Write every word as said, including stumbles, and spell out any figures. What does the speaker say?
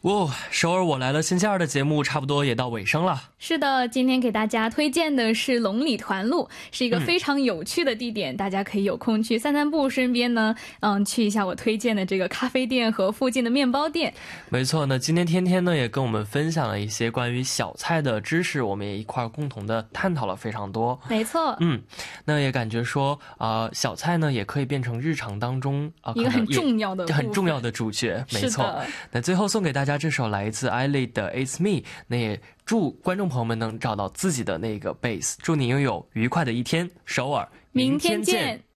哦，首尔我来了星期二的节目差不多也到尾声了。 是的，今天给大家推荐的是龙里团路，是一个非常有趣的地点，大家可以有空去散散步，顺便呢嗯，去一下我推荐的这个咖啡店和附近的面包店。 没错呢，今天天天呢也跟我们分享了一些关于小菜的知识，我们也一块共同的探讨了非常多。 没错， 嗯，那也感觉说呃小菜呢也可以变成日常当中一个很重要的很重要的主角。没错，那最后送给大家这首来自 I-Lead 的 It's Me， 那也祝观众朋友们能找到自己的那个 base， 祝你拥有愉快的一天。首尔， 明天见。